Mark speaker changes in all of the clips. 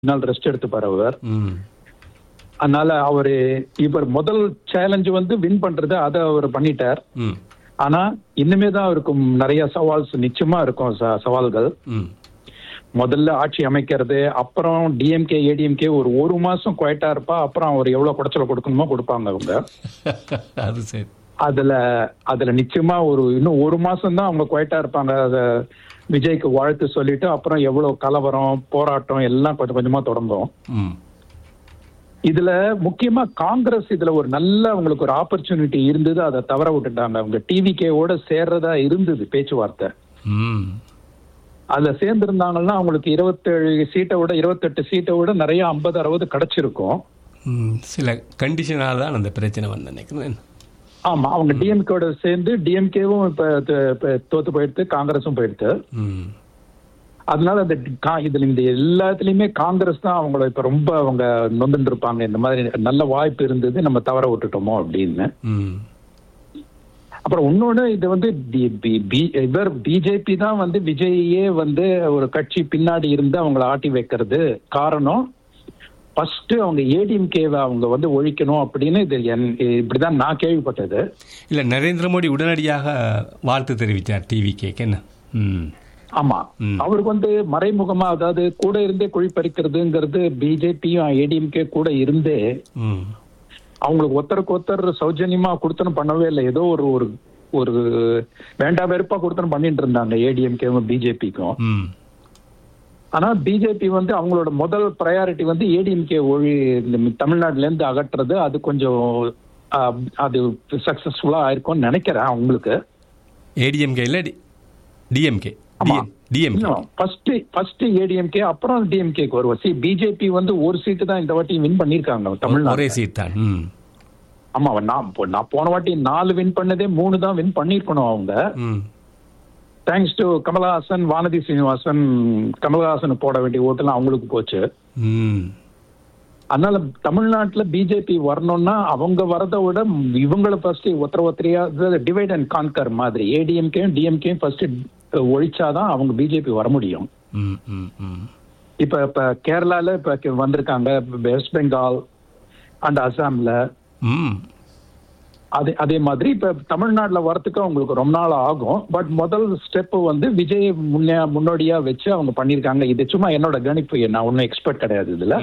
Speaker 1: நாள் ரெஸ்ட் எடுத்துப்பார் அவர்.
Speaker 2: ம்.
Speaker 1: அதனால அவரு இவர் முதல் சேலஞ்ச் வந்து வின் பண்றது அதை அவர் பண்ணிட்டார்.
Speaker 2: ம்.
Speaker 1: ஆனா இன்னுமே தான் அவருக்கு நிறைய சவால்ஸ் நிச்சயமா இருக்கும். சவால்கள்
Speaker 2: ம்.
Speaker 1: முதல்ல ஆட்சி அமைக்கிறது, அப்புறம் டிஎம்கே ஏடிஎம்கே ஒரு மாசம் குவைட்டா இருப்பா, அப்புறம் அவர் எவ்வளவு குடைச்சல கொடுக்கணுமோ கொடுப்பாங்க அவங்க.
Speaker 2: அது சரி.
Speaker 1: அதுல நிச்சயமா இன்னும் ஒரு மாசம் தான் அவங்க குவைட்டா இருப்பாங்க. விஜய்க்கு வாழ்த்து சொல்லிட்டு அப்புறம் எவ்வளவு கலவரம் போராட்டம் எல்லாம் கொஞ்சம் கொஞ்சமா தொடங்கும்.
Speaker 2: ம்.
Speaker 1: இதுல முக்கியமா காங்கிரஸ் இதுல ஒரு நல்ல அவங்களுக்கு ஒரு ஆப்பர்ச்சுனிட்டி இருந்தது, அதை தவற விட்டுட்டாங்க. அவங்க டிவிகேவோட சேர்றதா இருந்தது பேச்சுவார்த்தை.
Speaker 2: ம்.
Speaker 1: அதுல சேர்ந்திருந்தாங்கன்னா அவங்களுக்கு 27 சீட்டை விட 28 சீட்டை விட நிறைய 50-60 கிடைச்சிருக்கும்.
Speaker 2: சில கண்டிஷனால தான் அந்த பிரச்சனை வந்து நினைக்கிறேன்.
Speaker 1: ஆமா, அவங்க டிஎம்கேவோட சேர்ந்து டிஎம்கேவும் இப்ப தோத்து போயிடுத்து, காங்கிரஸும் போயிடுத்து. அதனால இதுல இந்த எல்லாத்துலயுமே காங்கிரஸ் தான் அவங்கள இப்ப ரொம்ப அவங்க நொந்துட்டு இருப்பாங்க. இந்த மாதிரி நல்ல வாய்ப்பு இருந்தது, நம்ம தவற விட்டுட்டோமோ அப்படின்னு. அப்புறம் இன்னொன்னு, இது வந்து இவர் பிஜேபி தான் வந்து விஜயே வந்து ஒரு கட்சி பின்னாடி இருந்து அவங்களை ஆட்டி வைக்கிறது காரணம். ஃபர்ஸ்ட் அவங்க ஏடிஎம்கேவை அவங்க வந்து ஒழிக்கணும் அப்படின்னு இது இப்படிதான் நான் கேள்விப்பட்டது.
Speaker 2: இல்ல, நரேந்திர மோடி உடனடியாக வாழ்த்து தெரிவித்தார் டிவிகேக்கு. என்ன?
Speaker 1: ஆமா, அவருக்கு வந்து மறைமுகமா, அதாவது கூட இருந்தே குழி பறிக்கிறதுங்கிறது பிஜேபியும் ஏடிஎம்கே கூட இருந்தே அவங்களுக்கு ஒருத்தருக்கு ஒருத்தர் சௌஜன்யமா கொடுத்தனும் பண்ணவே இல்லை. ஏதோ ஒரு வேண்டா வெறுப்பா கொடுத்தனும் பண்ணிட்டு இருந்தாங்க ஏடிஎம்கேவும் பிஜேபிக்கும். ஆனா பிஜேபி வந்து அவங்களோட முதல் ப்ரையாரிட்டி வந்து ஏடிஎம்கே தமிழ்நாட்டுல இருந்து அகற்றுறது. அது கொஞ்சம் அது சக்சஸ்ஃபுல்லா ஆயிருக்கும்னு நினைக்கிறேன் அவங்களுக்கு.
Speaker 2: ஏடிஎம்கே இல்ல டிஎம்கே.
Speaker 1: ஃபர்ஸ்ட் ஏடிஎம்கே, அப்புறம் டிஎம்கேக்கு வருவோம். பிஜேபி வந்து ஒரு சீட்டு தான் இந்த வாட்டி வின் பண்ணிருக்காங்க தமிழ்நாடு.
Speaker 2: ஒரே சீட் தான்.
Speaker 1: ஆமா, நான் போன வாட்டி 4 வின் பண்ணதே 3 தான் வின் பண்ணிருக்கணும் அவங்க. Thanks to Kamal Haasan, Vanathi Srinivasan. கமலஹாசன் போட வேண்டிய ஓட்டுலாம் அவங்களுக்கு போச்சு. அதனால தமிழ்நாட்டுல பிஜேபி வரணும்னா அவங்க வரதை விட இவங்களை ஃபர்ஸ்ட் ஒத்தரையா டிவைட் அண்ட் கான்கர் மாதிரி ஏடிஎம்கேயும் டிஎம்கேயும் ஃபர்ஸ்ட் ஒழிச்சாதான் அவங்க பிஜேபி வர முடியும். இப்ப கேரளால இப்ப வந்திருக்காங்க, வெஸ்ட் பெங்கால் அண்ட் அசாம்ல. அதே மாதிரி இப்ப தமிழ்நாட்டுல வரத்துக்கு அவங்களுக்கு ரொம்ப நாள் ஆகும். பட் முதல் ஸ்டெப் வந்து விஜய் முன்னோடியா வச்சு அவங்க பண்ணிருக்காங்க. இது சும்மா என்னோட கணிப்பு, நான் ஒன்னும் எக்ஸ்பர்ட் கிடையாது இதுல.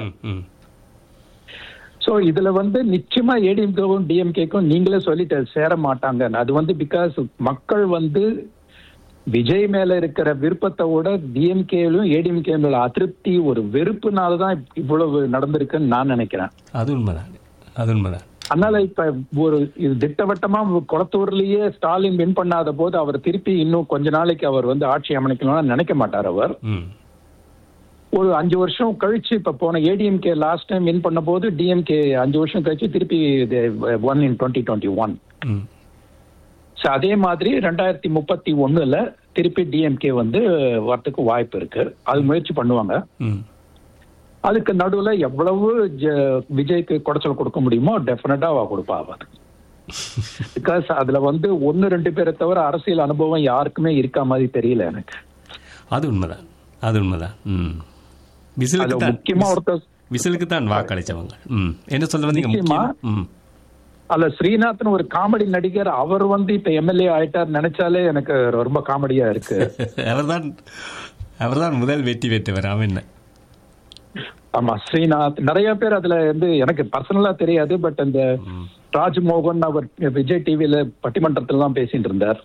Speaker 1: சோ இதுல வந்து நிச்சயமா ஏடிஎம்கேவும் டிஎம்கேக்கும் நீங்களே சொல்லிட்டு சேர மாட்டாங்க. அது வந்து பிகாஸ் மக்கள் வந்து விஜய் மேல இருக்கிற விருப்பத்தை விட டிஎம்கேலும் ஏடிஎம்கே மேல அதிருப்தி, ஒரு வெறுப்புனாலதான் இவ்வளவு நடந்திருக்குன்னு நான் நினைக்கிறேன்.
Speaker 2: அது உண்மைதான்.
Speaker 1: அதனால இப்ப ஒரு திட்டவட்டமா குளத்தூர்லயே ஸ்டாலின் வின் பண்ணாத போது அவர் திருப்பி இன்னும் கொஞ்ச நாளைக்கு அவர் வந்து ஆட்சி அமைக்கணும்னு நினைக்க மாட்டார். அவர் ஒரு 5 வருஷம் கழிச்சு, இப்ப போன ஏடிஎம்கே லாஸ்ட் டைம் வின் பண்ண போது டிஎம்கே 5 வருஷம் கழிச்சு திருப்பி ஒன் இன் 2021. அதே மாதிரி 2031ல திருப்பி டிஎம்கே வந்து வரத்துக்கு வாய்ப்பு இருக்கு. அது முயற்சி பண்ணுவாங்க. அதுக்கு நடுவுல எவ்வளவு விஜய்க்கு குடைச்சல் கொடுக்க முடியுமோ டெஃபினட்டா கொடுப்பா. பிகாஸ் அதுல வந்து 1-2 பேரை தவிர அரசியல் அனுபவம் யாருக்குமே இருக்க மாதிரி தெரியல எனக்கு.
Speaker 2: அது உண்மைதான்.
Speaker 1: முக்கியமா ஒருத்தர்
Speaker 2: விசிலுக்கு தான் வாக்களிச்சவங்க. என்ன சொல்ல வந்தீங்க?
Speaker 1: அல்ல, ஸ்ரீநாத்னு ஒரு காமெடி நடிகர், அவர் வந்து இப்ப எம்எல்ஏ ஆயிட்டார் நினைச்சாலே எனக்கு ரொம்ப காமெடியா இருக்கு.
Speaker 2: அவர்தான் முதல் வெற்றி பெற்றவர். அவன்
Speaker 1: ஆமா, ஸ்ரீநாத். நிறைய பேர் அதுல வந்து எனக்கு பர்சனலா தெரியாது. பட் அந்த ராஜ்மோகன் அவர் விஜய் டிவில பட்டிமன்றத்துல தான் பேசிட்டு இருந்தார்.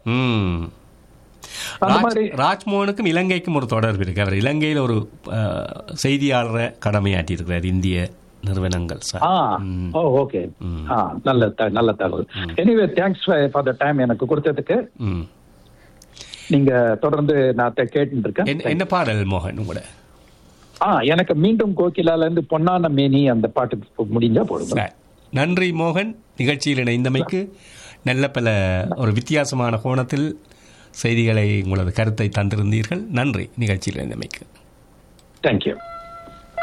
Speaker 2: ராஜ்மோகனுக்கும் இலங்கைக்கும் ஒரு தொடர்பு இருக்கு. அவர் இலங்கையில் ஒரு செய்தியாளரை கடமையாற்றி இருக்கிறார் இந்திய நிறுவனங்கள்.
Speaker 1: ஓகே, நல்ல தகவல். Anyway, thanks for the time எனக்கு கொடுத்ததுக்கு. நீங்க தொடர்ந்து நான் கேட்டு இருக்கேன்.
Speaker 2: என்ன பாடல் மோகன் உங்களோட?
Speaker 1: எனக்கு மீண்டும் கோகிலால இருந்து பொன்னான மேனி அந்த பாட்டு முடிஞ்சா போடுங்க.
Speaker 2: நன்றி மோகன், நிகழ்ச்சியில் இணைந்தமைக்கு. நல்ல பல ஒரு வித்தியாசமான கோணத்தில் செய்திகளை, உங்களது கருத்தை தந்திருந்தீர்கள். நன்றி நிகழ்ச்சியில் இணைந்தமைக்கு.
Speaker 1: தேங்க்யூ.